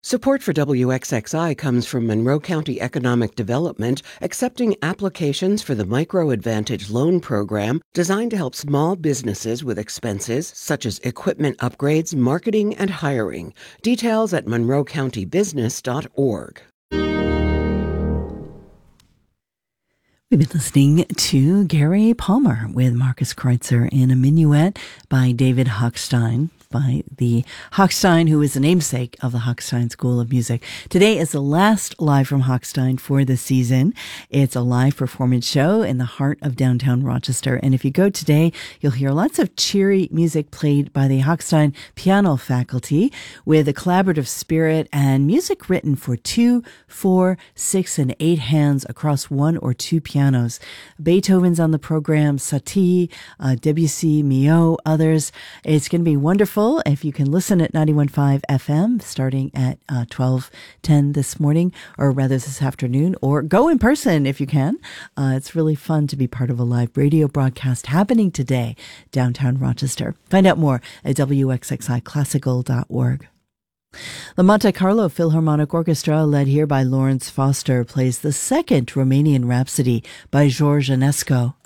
Support for WXXI comes from Monroe County Economic Development, accepting applications for the Micro Advantage Loan Program designed to help small businesses with expenses such as equipment upgrades, marketing, and hiring. Details at monroecountybusiness.org. We've been listening to Gary Palmer with Marcus Kreutzer in a minuet by David Hochstein, by the Hochstein, who is the namesake of the Hochstein School of Music. Today is the last Live from Hochstein for the season. It's a live performance show in the heart of downtown Rochester. And if you go today, you'll hear lots of cheery music played by the Hochstein piano faculty with a collaborative spirit and music written for 2, 4, 6, and 8 hands across 1 or 2 pianos. Beethoven's on the program, Satie, Debussy, Milhaud, others. It's going to be wonderful. If you can listen at 91.5 FM starting at 12:10 this morning, or rather this afternoon, or go in person if you can. It's really fun to be part of a live radio broadcast happening today, downtown Rochester. Find out more at wxxiclassical.org. The Monte Carlo Philharmonic Orchestra, led here by Lawrence Foster, plays the second Romanian Rhapsody by George Enescu.